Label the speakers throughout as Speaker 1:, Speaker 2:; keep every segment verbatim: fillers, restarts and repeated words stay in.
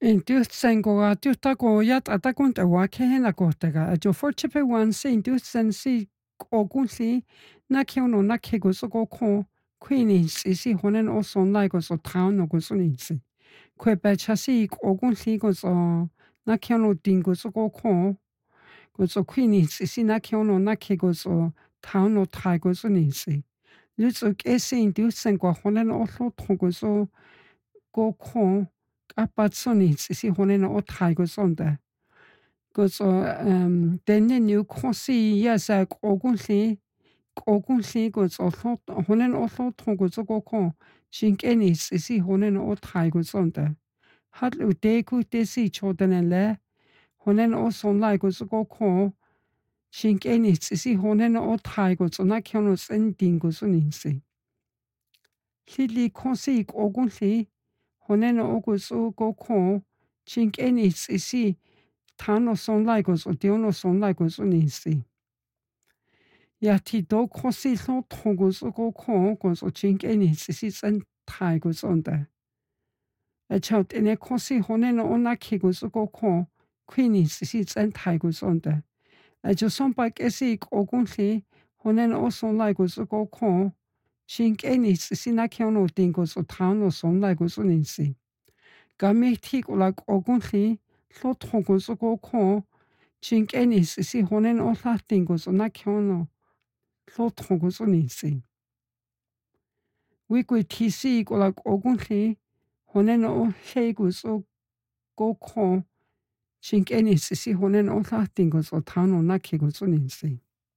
Speaker 1: Intuhtsen koga tuhtako jat atakun tawa kehena kohtega ajo forchepe wan se intuhtsen si ogunsi na kiono na kego soko ko queeni si honen oson lai go so town no go soninsi kwe bachasi ogunsi go so na kiono dingo soko ko go so queeni si na kiono na kego so town no tai go soninsi lutso kesi intuhtsen ko honen oso togo so go ko Apatsoni si honen o taigo sonda. Gozo um denne new consi yasa ogunsi ogunsi gozo honen o togo so go ko shinkeni si honen o taigo sonda. Hat u de ku de si choden le honen o son lai go so go ko shinkeni si honen o taigo so na kyono sen dingo so ninsi. Hili consi ogunsi honen ogo so go ko chinkeni si tano son lai go so diono son lai go so ninsi. Yati do consi so togo so go ko go so chinkeni si sen tai go sonda. A chout ene consi honen o na kigo so go ko queeni si sen tai go sonda. A jo son bak esi ogunsi honen o son lai go so go ko shinkeni si na kiono dingo so tano son lai go so ninsi. Gami tik ola ogunsi so togo so go ko chinkeni si honen o la dingo so na kiono so togo so ninsi. Wikwi tisi ola ogunsi honen o heigo so go ko chinkeni si honen o la dingo so tano na kigo so ninsi.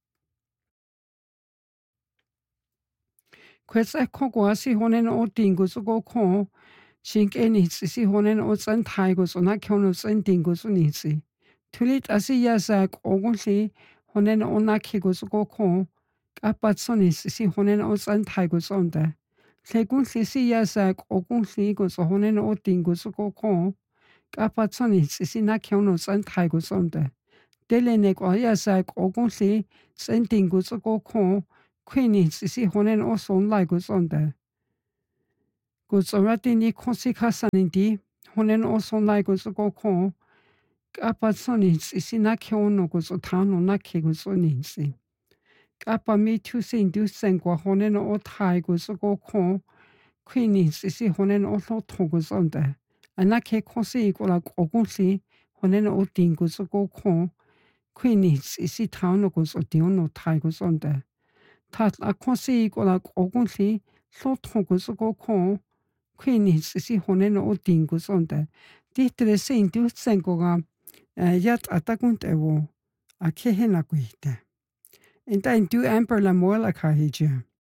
Speaker 1: Kwesa kogo asi honen o dingo so go ko shinkeni si honen o san taigo so na kiono san dingo so ninsi. Tulit asi yasa ogunsi honen o na kigo so go ko apatsoni si honen o san taigo sonda. Segunsi si yasa ogunsi go so honen o dingo so go ko apatsoni si na kiono san taigo sonda. Delene ko yasa ogunsi san dingo so go ko queeni si honen o son lai go sonda. Go so rati ni konsi kasanindi honen o son lai go so go ko apatsoni si na kiono go so tano na kigo so ninsi. Kapa mi tu sin du sen go honen o tai go so go ko queeni si honen o lo togo sonda. Anake konsi go la ogunsi honen o dingo so go ko queeni si tano go so diono tai go sonda. Tat la konsi go la ogunsi lo togo so go ko queeni si honen o dingo sonda. Ditre sin du sen go ga yat atakunt ewo a kehena guite. En du amper la mola kahija.